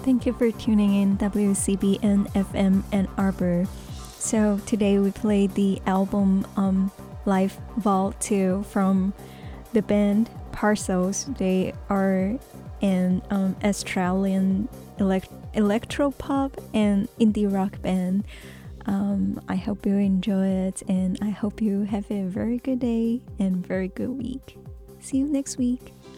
Thank you for tuning in WCBN FM Ann Arbor. So today we played the album Live Vault 2 from the band Parcels. They are an Australian electro-pop and indie rock band. I hope you enjoy it, and I hope you have a very good day and very good week. See you next week.